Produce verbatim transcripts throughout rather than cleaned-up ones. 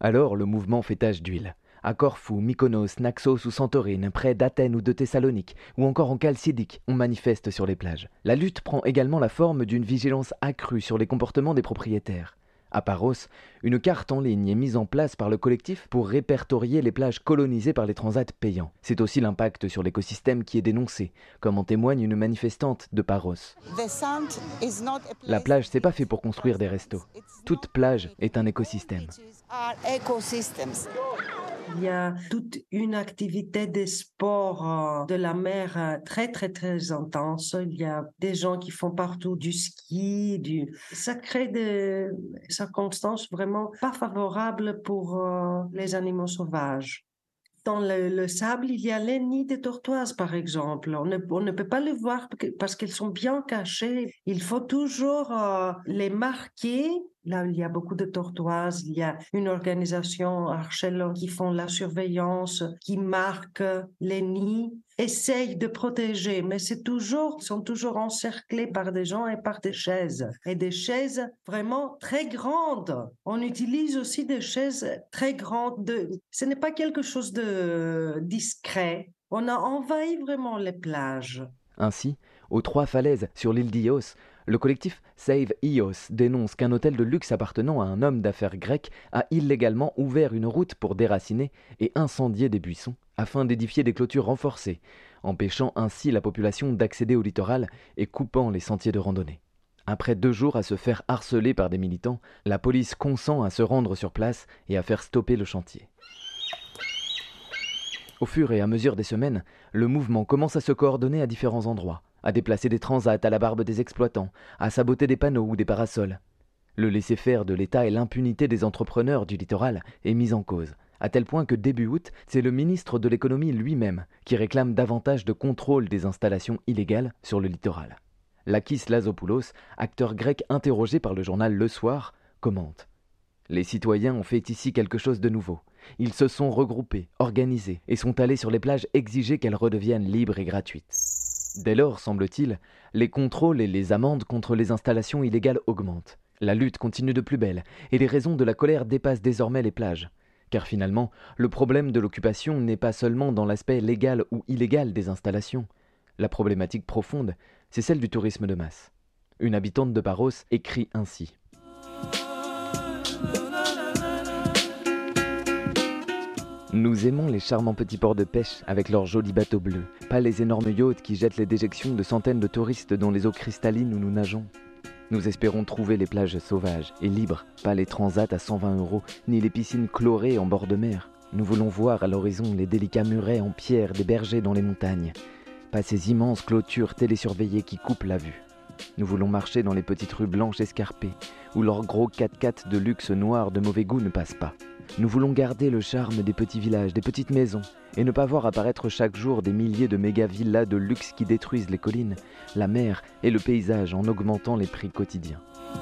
Alors le mouvement fait tache d'huile. À Corfou, Mykonos, Naxos ou Santorini, près d'Athènes ou de Thessalonique, ou encore en Chalcidique, on manifeste sur les plages. La lutte prend également la forme d'une vigilance accrue sur les comportements des propriétaires. À Paros, une carte en ligne est mise en place par le collectif pour répertorier les plages colonisées par les transats payants. C'est aussi l'impact sur l'écosystème qui est dénoncé, comme en témoigne une manifestante de Paros. La plage, c'est pas fait pour construire des restos. Toute plage est un écosystème. Il y a toute une activité de sport euh, de la mer euh, très, très, très intense. Il y a des gens qui font partout du ski. Du... Ça crée des circonstances vraiment pas favorables pour euh, les animaux sauvages. Dans le, le sable, il y a les nids de tortoises, par exemple. On ne, on ne peut pas les voir parce qu'ils sont bien cachés. Il faut toujours euh, les marquer. Là, il y a beaucoup de tortoises. Il y a une organisation archéologue qui font la surveillance, qui marque les nids, essaye de protéger. Mais c'est toujours, ils sont toujours encerclés par des gens et par des chaises. Et des chaises vraiment très grandes. On utilise aussi des chaises très grandes. De... Ce n'est pas quelque chose de discret. On a envahi vraiment les plages. Ainsi, aux Trois Falaises, sur l'île d'Ios, le collectif Save Ios dénonce qu'un hôtel de luxe appartenant à un homme d'affaires grec a illégalement ouvert une route pour déraciner et incendier des buissons afin d'édifier des clôtures renforcées, empêchant ainsi la population d'accéder au littoral et coupant les sentiers de randonnée. Après deux jours à se faire harceler par des militants, la police consent à se rendre sur place et à faire stopper le chantier. Au fur et à mesure des semaines, le mouvement commence à se coordonner à différents endroits, à déplacer des transats à la barbe des exploitants, à saboter des panneaux ou des parasols. Le laisser-faire de l'État et l'impunité des entrepreneurs du littoral est mise en cause, à tel point que début août, c'est le ministre de l'économie lui-même qui réclame davantage de contrôle des installations illégales sur le littoral. Lakis Lazopoulos, acteur grec interrogé par le journal Le Soir, commente. Les citoyens ont fait ici quelque chose de nouveau. Ils se sont regroupés, organisés et sont allés sur les plages exiger qu'elles redeviennent libres et gratuites. Dès lors, semble-t-il, les contrôles et les amendes contre les installations illégales augmentent. La lutte continue de plus belle et les raisons de la colère dépassent désormais les plages. Car finalement, le problème de l'occupation n'est pas seulement dans l'aspect légal ou illégal des installations. La problématique profonde, c'est celle du tourisme de masse. Une habitante de Paros écrit ainsi. Nous aimons les charmants petits ports de pêche avec leurs jolis bateaux bleus, pas les énormes yachts qui jettent les déjections de centaines de touristes dans les eaux cristallines où nous nageons. Nous espérons trouver les plages sauvages et libres, pas les transats à cent vingt euros, ni les piscines chlorées en bord de mer. Nous voulons voir à l'horizon les délicats murets en pierre des bergers dans les montagnes, pas ces immenses clôtures télésurveillées qui coupent la vue. Nous voulons marcher dans les petites rues blanches escarpées, où leurs gros quatre-quatre de luxe noir de mauvais goût ne passent pas. Nous voulons garder le charme des petits villages, des petites maisons, et ne pas voir apparaître chaque jour des milliers de méga-villas de luxe qui détruisent les collines, la mer et le paysage en augmentant les prix quotidiens.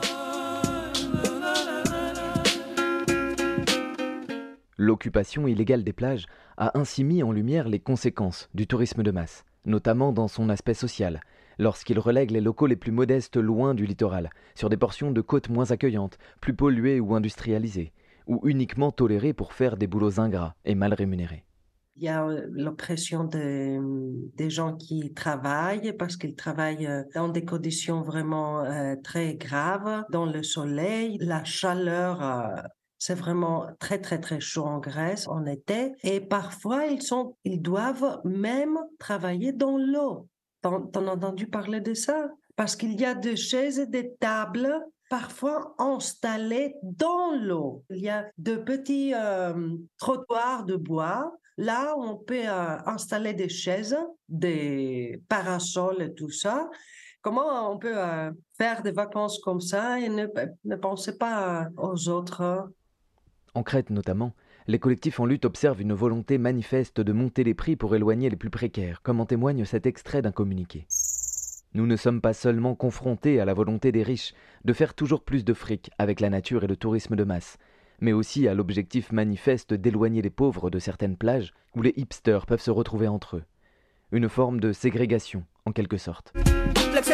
L'occupation illégale des plages a ainsi mis en lumière les conséquences du tourisme de masse, notamment dans son aspect social, lorsqu'il relègue les locaux les plus modestes loin du littoral, sur des portions de côtes moins accueillantes, plus polluées ou industrialisées, ou uniquement tolérées pour faire des boulots ingrats et mal rémunérés. Il y a l'oppression des, des gens qui travaillent parce qu'ils travaillent dans des conditions vraiment euh, très graves, dans le soleil, la chaleur. Euh, c'est vraiment très, très, très chaud en Grèce en été. Et parfois, ils, sont, ils doivent même travailler dans l'eau. T'en, t'en as entendu parler de ça? Parce qu'il y a des chaises et des tables parfois installées dans l'eau. Il y a de petits euh, trottoirs de bois. Là, on peut euh, installer des chaises, des parasols et tout ça. Comment on peut euh, faire des vacances comme ça et ne, ne penser pas aux autres? En Crète notamment, les collectifs en lutte observent une volonté manifeste de monter les prix pour éloigner les plus précaires, comme en témoigne cet extrait d'un communiqué. Nous ne sommes pas seulement confrontés à la volonté des riches de faire toujours plus de fric avec la nature et le tourisme de masse, mais aussi à l'objectif manifeste d'éloigner les pauvres de certaines plages où les hipsters peuvent se retrouver entre eux. Une forme de ségrégation, en quelque sorte.